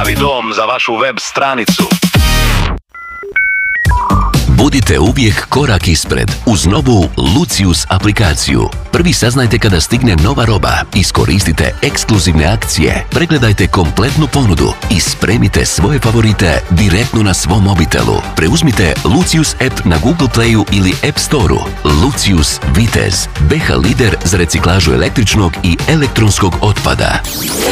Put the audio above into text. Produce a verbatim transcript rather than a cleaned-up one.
pravi dom za vašu web stranicu. Budite uvijek korak ispred uz novu Lucius aplikaciju. Prvi saznajte kada stigne nova roba, iskoristite ekskluzivne akcije, pregledajte kompletnu ponudu i spremite svoje favorite direktno na svom mobitelu. Preuzmite Lucius app na Google Playu ili App Storeu. Lucius Vitez, B H lider za reciklažu električnog i elektronskog otpada.